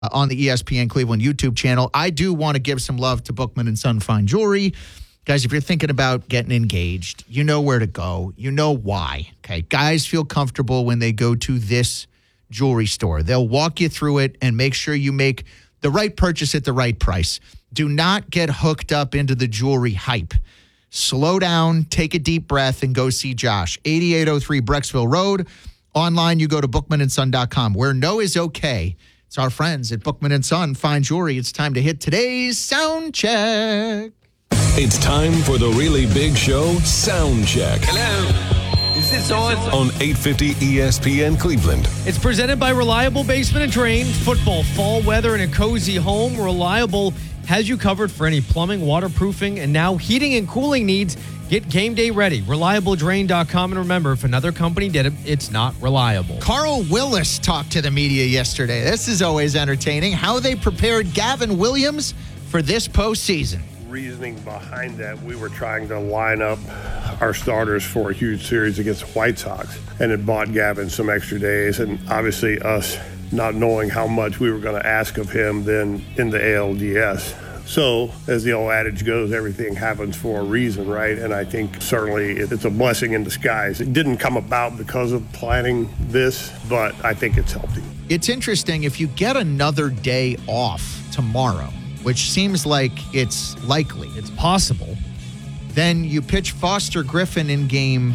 on the ESPN Cleveland YouTube channel. I do want to give some love to Bookman & Son Fine Jewelry. Guys, if you're thinking about getting engaged, you know where to go. You know why. Okay, guys feel comfortable when they go to this jewelry store. They'll walk you through it and make sure you make the right purchase at the right price. Do not get hooked up into the jewelry hype. Slow down, take a deep breath, and go see Josh. 8803 Brecksville Road. Online, you go to bookmanandson.com. Where no is okay. It's our friends at Bookman & Son Fine Jewelry. It's time to hit today's sound check. It's time for the really big show, Sound Check. Hello. Is this on? On 850 ESPN Cleveland. It's presented by Reliable Basement and Drain. Football, fall weather, and a cozy home. Reliable has you covered for any plumbing, waterproofing, and now heating and cooling needs. Get game day ready. ReliableDrain.com. And remember, if another company did it, it's not reliable. Carl Willis talked to the media yesterday. This is always entertaining. How they prepared Gavin Williams for this postseason. Reasoning behind that, we were trying to line up our starters for a huge series against the White Sox, and it bought Gavin some extra days, and obviously us not knowing how much we were going to ask of him then in the ALDS. So, as the old adage goes, everything happens for a reason, right? And I think certainly it's a blessing in disguise. It didn't come about because of planning this, but I think it's helped him. It's interesting, if you get another day off tomorrow, which seems like it's likely, It's possible. then you pitch Foster Griffin in game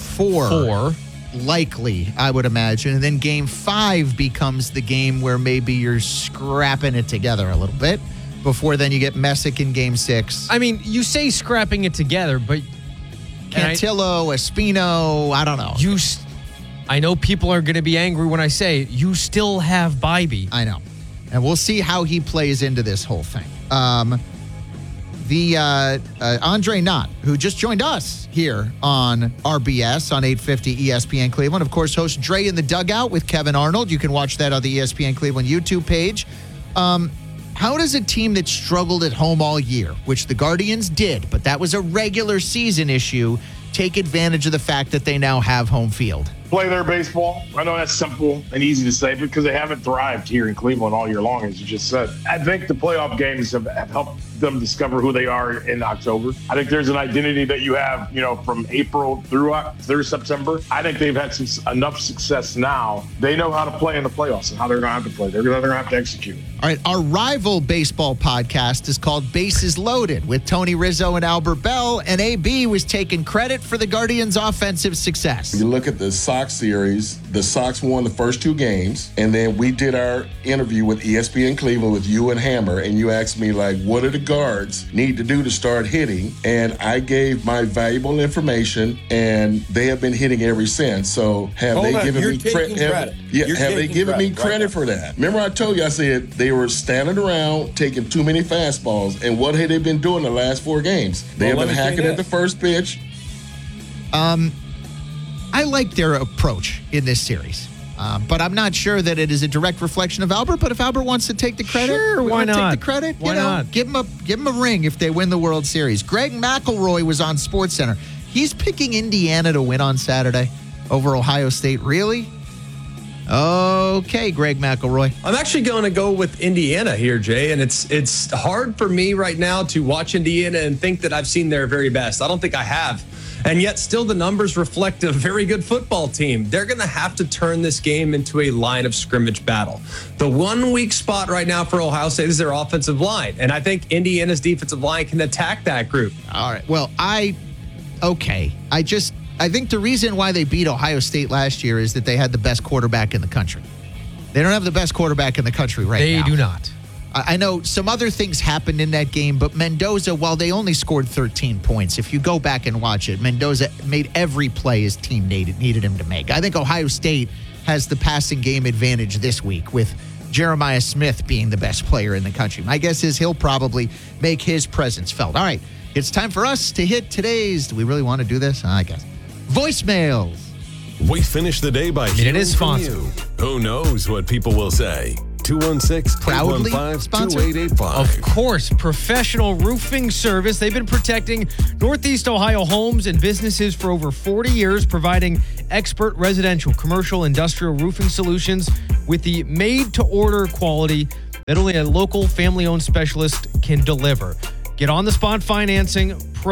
4. Likely, I would imagine. And then game 5 becomes the game where maybe you're scrapping it together a little bit before then you get Messick in game 6. I mean, you say scrapping it together, but Cantillo, Espino, I don't know. I know people are going to be angry when I say you still have Bybee. I know. And we'll see how he plays into this whole thing. Andre Knott, who just joined us here on RBS on 850 ESPN Cleveland, of course, hosts Dre in the Dugout with Kevin Arnold. You can watch that on the ESPN Cleveland YouTube page. How does a team that struggled at home all year, which the Guardians did, but that was a regular season issue, take advantage of the fact that they now have home field? Play their baseball. I know that's simple and easy to say because they haven't thrived here in Cleveland all year long, as you just said. I think the playoff games have helped them discover who they are in October. I think there's an identity that you have, from April through September. I think they've had enough success now. They know how to play in the playoffs and how they're going to have to play. They're going to have to execute. All right, our rival baseball podcast is called Bases Loaded with Tony Rizzo and Albert Bell, and AB was taking credit for the Guardians' offensive success. You look at the Sox series, the Sox won the first 2 games, and then we did our interview with ESPN Cleveland with you and Hammer, and you asked me, what do the guards need to do to start hitting? And I gave my valuable information, and they have been hitting ever since. So have they given me credit? Have they given me credit for that? Remember I told you, I said they were standing around taking too many fastballs, and what had they been doing the last 4 games? They have been hacking at the first pitch. I like their approach in this series, but I'm not sure that it is a direct reflection of Albert. But if Albert wants to take the credit, sure, why not? Take the credit. Why not? Give him a ring if they win the World Series. Greg McElroy was on SportsCenter. He's picking Indiana to win on Saturday over Ohio State. Really? Okay, Greg McElroy. I'm actually going to go with Indiana here, Jay, and it's hard for me right now to watch Indiana and think that I've seen their very best. I don't think I have. And yet still the numbers reflect a very good football team. They're going to have to turn this game into a line of scrimmage battle. The one weak spot right now for Ohio State is their offensive line. And I think Indiana's defensive line can attack that group. All right. Well, I think the reason why they beat Ohio State last year is that they had the best quarterback in the country. They don't have the best quarterback in the country now. They do not. I know some other things happened in that game, but Mendoza, while they only scored 13 points, if you go back and watch it, Mendoza made every play his team needed him to make. I think Ohio State has the passing game advantage this week with Jeremiah Smith being the best player in the country. My guess is he'll probably make his presence felt. All right, it's time for us to hit today's, do we really want to do this? I guess. Voicemails. We finish the day by hearing it is from sponsored. you. Who knows what people will say? 216-815-2885. Of course, Professional Roofing Service. They've been protecting Northeast Ohio homes and businesses for over 40 years, providing expert residential, commercial, industrial roofing solutions with the made-to-order quality that only a local family-owned specialist can deliver. Get on-the-spot financing,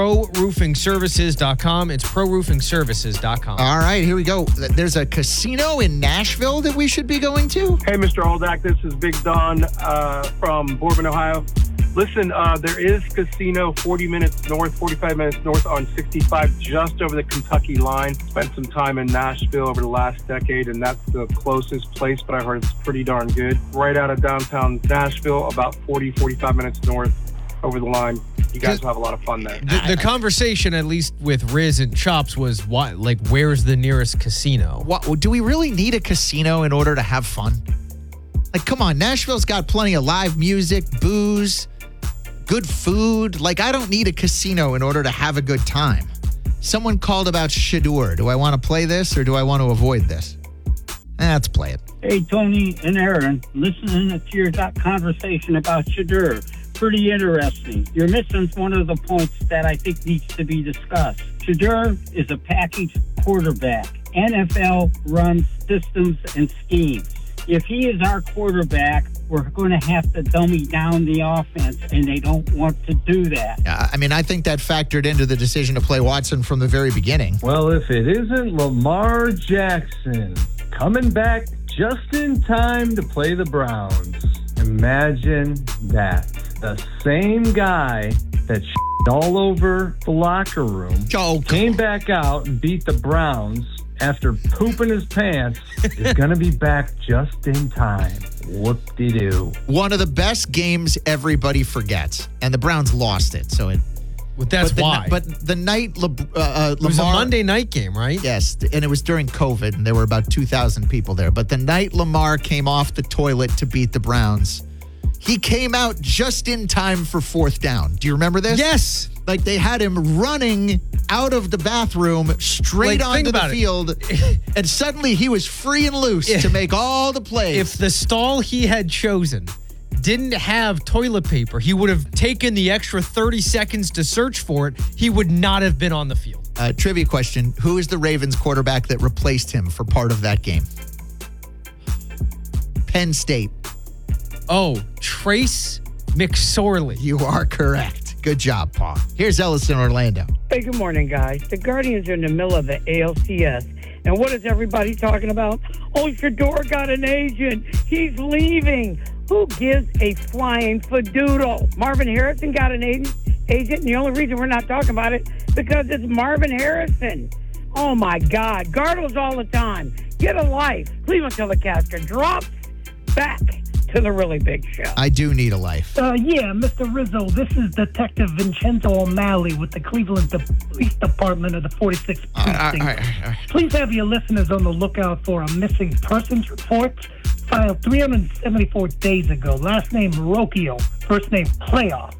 ProRoofingServices.com. It's ProRoofingServices.com. All right, here we go. There's a casino in Nashville that we should be going to? Hey, Mr. Oldak, this is Big Don from Bourbon, Ohio. Listen, there is casino 45 minutes north on 65, just over the Kentucky line. Spent some time in Nashville over the last decade, and that's the closest place, but I heard it's pretty darn good. Right out of downtown Nashville, about 45 minutes north over the line. You guys will have a lot of fun there. The conversation, at least with Riz and Chops, was what? Like, where's the nearest casino? Do we really need a casino in order to have fun? Like, come on, Nashville's got plenty of live music, booze, good food. Like, I don't need a casino in order to have a good time. Someone called about Shador. Do I want to play this or do I want to avoid this? Let's play it. Hey, Tony and Aaron, listening to your conversation about Shador. Pretty interesting. You're missing one of the points that I think needs to be discussed. Shador is a package quarterback. NFL runs systems and schemes. If he is our quarterback, we're going to have to dummy down the offense, and they don't want to do that. I mean, I think that factored into the decision to play Watson from the very beginning. Well, if it isn't Lamar Jackson coming back just in time to play the Browns, imagine that. The same guy that all over the locker room came back out and beat the Browns after pooping his pants is going to be back just in time. Whoop-de-doo. One of the best games everybody forgets, and the Browns lost it. So it. Well, that's why. But the night it was a Monday night game, right? Yes, and it was during COVID, and there were about 2,000 people there. But the night Lamar came off the toilet to beat the Browns, he came out just in time for fourth down. Do you remember this? Yes. Like, they had him running out of the bathroom straight onto the field, and suddenly he was free and loose to make all the plays. If the stall he had chosen didn't have toilet paper, he would have taken the extra 30 seconds to search for it. He would not have been on the field. Trivia question. Who is the Ravens quarterback that replaced him for part of that game? Penn State. Oh, Trace McSorley. You are correct. Good job, Paul. Here's Ellis in Orlando. Hey, good morning, guys. The Guardians are in the middle of the ALCS. And what is everybody talking about? Oh, Shador got an agent. He's leaving. Who gives a flying fadoodle? Marvin Harrison got an agent, and the only reason we're not talking about it because it's Marvin Harrison. Oh, my God. Gardles all the time. Get a life. Cleveland Telecaster drops back to the really big show. I do need a life. Yeah, Mr. Rizzo, this is Detective Vincenzo O'Malley with the Cleveland Police Department of the 46th Precinct. Please have your listeners on the lookout for a missing persons report filed 374 days ago. Last name Rocchio, first name Playoff.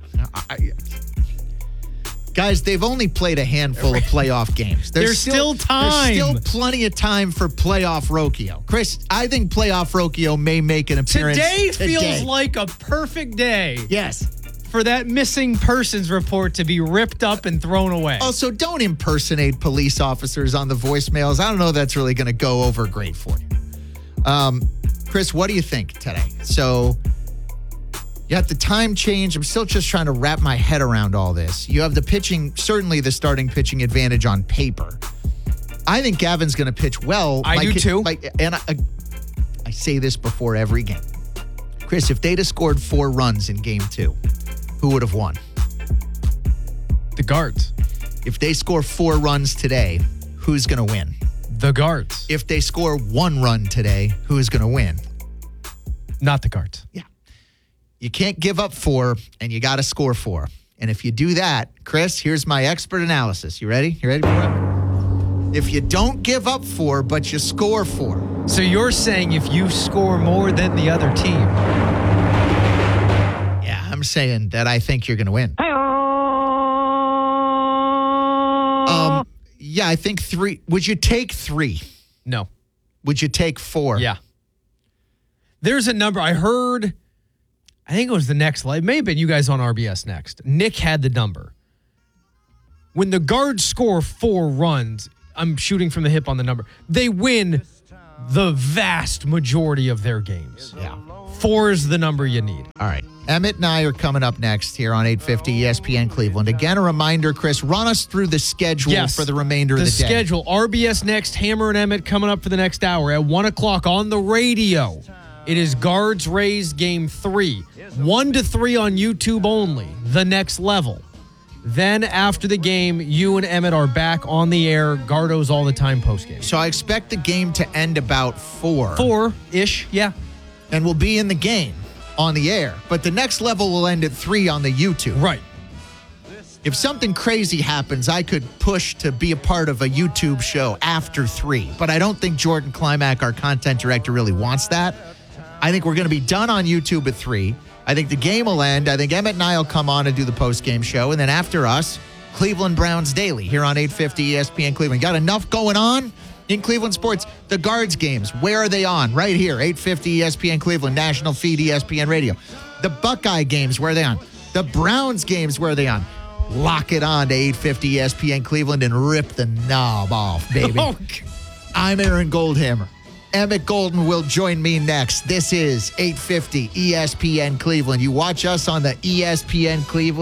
Guys, they've only played a handful of playoff games. There's still time. There's still plenty of time for playoff Rocchio. Chris, I think playoff Rocchio may make an appearance today. Feels like a perfect day. Yes. For that missing persons report to be ripped up and thrown away. Also, don't impersonate police officers on the voicemails. I don't know if that's really going to go over great for you. Chris, what do you think today? So you have the time change. I'm still just trying to wrap my head around all this. You have the pitching, certainly the starting pitching advantage on paper. I think Gavin's going to pitch well. I do too. And I say this before every game. Chris, if they'd have scored 4 runs in game 2, who would have won? The Guards. If they score 4 runs today, who's going to win? The Guards. If they score 1 run today, who's going to win? Not the Guards. Yeah. You can't give up 4, and you got to score 4. And if you do that, Chris, here's my expert analysis. You ready? You ready for it? If you don't give up 4, but you score 4. So you're saying if you score more than the other team. Yeah, I'm saying that I think you're going to win. Yeah, I think 3. Would you take 3? No. Would you take 4? Yeah. There's a number I heard. I think it was the next live. It may have been you guys on RBS Next. Nick had the number. When the Guards score 4 runs, I'm shooting from the hip on the number, they win the vast majority of their games. Yeah. 4 is the number you need. All right. Emmett and I are coming up next here on 850 ESPN Cleveland. Again, a reminder, Chris, run us through the schedule for the remainder of the day. The schedule, RBS next, Hammer and Emmett coming up for the next hour at 1 o'clock on the radio. It is Guards Rays Game 3. 1 to 3 on YouTube only, the next level. Then after the game, you and Emmett are back on the air. Gardo's all the time postgame. So I expect the game to end about 4. 4-ish, yeah. And we'll be in the game on the air. But the next level will end at 3 on the YouTube. Right. If something crazy happens, I could push to be a part of a YouTube show after 3. But I don't think Jordan Klimak, our content director, really wants that. I think we're going to be done on YouTube at 3. I think the game will end. I think Emmett and I will come on and do the post-game show. And then after us, Cleveland Browns Daily here on 850 ESPN Cleveland. Got enough going on in Cleveland sports. The Guards games, where are they on? Right here, 850 ESPN Cleveland, national feed ESPN radio. The Buckeye games, where are they on? The Browns games, where are they on? Lock it on to 850 ESPN Cleveland and rip the knob off, baby. I'm Aaron Goldhammer. Emmett Golden will join me next. This is 850 ESPN Cleveland. You watch us on the ESPN Cleveland